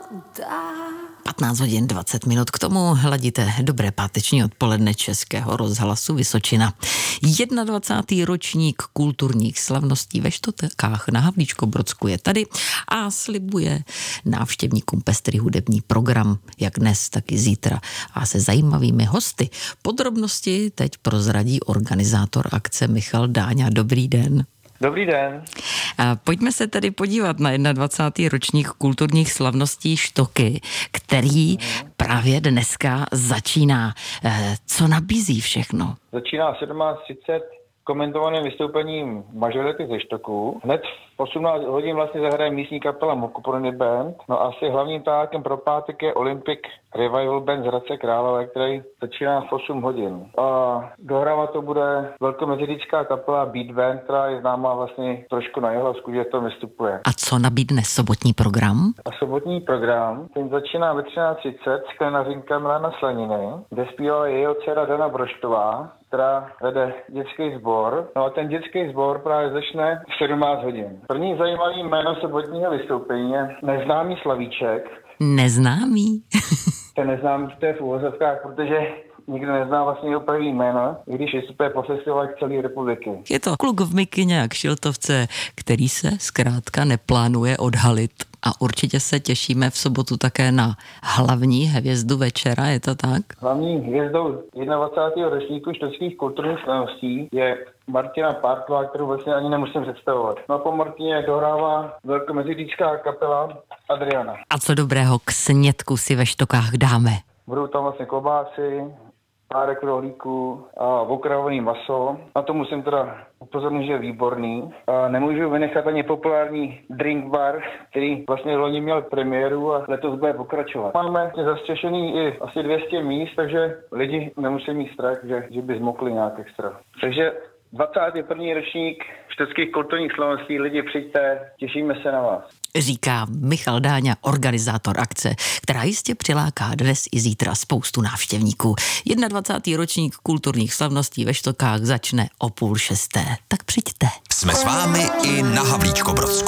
15 hodin 20 minut, k tomu hladíte dobré páteční odpoledne Českého rozhlasu Vysočina. 21. ročník kulturních slavností ve Štokách na Havlíčkobrodsku je tady a slibuje návštěvníkům pestrý hudební program, jak dnes, tak i zítra, a se zajímavými hosty. Podrobnosti teď prozradí organizátor akce Michal Dáňa. Dobrý den. Dobrý den. Pojďme se tedy podívat na 21. ročník kulturních slavností Štoky, který právě dneska začíná. Co nabízí všechno? Začíná 17:30 komentovaným vystoupením majority ze Štoků. Hned v 18 hodin vlastně zahraje místní kapela Mokoporny Band. No a asi hlavním tákem pro pátek je Olympic Revival Band z Hradce Králové, který začíná v 8 hodin. A dohrávat to bude velkomezilická kapela Beat Band, která je známá vlastně trošku na Jihlavsku, že to vystupuje. A co nabídne sobotní program? A sobotní program, ten začíná ve 13:30 s klenařinka Milana Slaniny, kde zpívá jeho dcera Dana Broštová, která vede dětský sbor. No a ten dětský sbor právě začne v 17 hodin. První zajímavý jméno sobotního vystoupení je Neznámý Slavíček. Neznámý? Ten neznámý to je v uvozovkách, protože nikdo nezná vlastně jeho první jméno, i když vystupuje po festivalech celé republiky. Je to kluk v mikině a kšiltovce, který se zkrátka neplánuje odhalit. A určitě se těšíme v sobotu také na hlavní hvězdu večera, je to tak? Hlavní hvězdou 21. ročníku Štokských kulturních slavností je Martina Pártlová, kterou vlastně ani nemusím představovat. No a po Martině dohrává velkomezilická kapela Adriana. A co dobrého k snědku si ve Štokách dáme? Budou tam vlastně klobásy, párek rohlíků a okrajovaný maso. Na to musím teda upozornit, že je výborný. A nemůžu vynechat ani populární drink bar, který vlastně loni měl premiéru a letos bude pokračovat. Máme zastřešený i asi 200 míst, takže lidi nemusí mít strach, že by zmokli nějak extra. Takže 21. ročník Štokských kulturních slavností, lidi přijďte, těšíme se na vás. Říká Michal Dáňa, organizátor akce, která jistě přiláká dnes i zítra spoustu návštěvníků. 21. ročník kulturních slavností ve Štokách začne o 5:30. Tak přijďte. Jsme s vámi i na Havlíčkobrodsku.